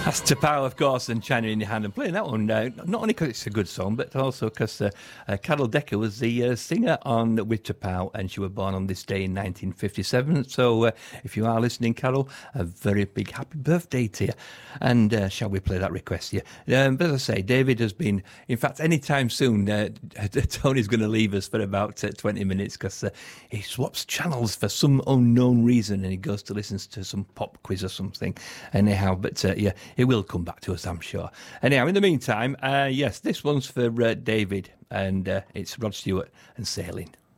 That's to Power, of course, and China in Your Hand. And playing that one, not only because it's a good song, but also because Carol Decker was the singer on With to Pow, and she was born on this day in 1957. So if you are listening, Carol, a very big happy birthday to you. And shall we play that request here? But as I say, David has been, in fact, anytime soon, Tony's going to leave us for about 20 minutes because he swaps channels for some unknown reason and he goes to listen to some pop quiz or something. Anyhow, but yeah, it will come back to us, I'm sure. Anyhow, in the meantime, yes, this one's for David, and it's Rod Stewart and Sailing.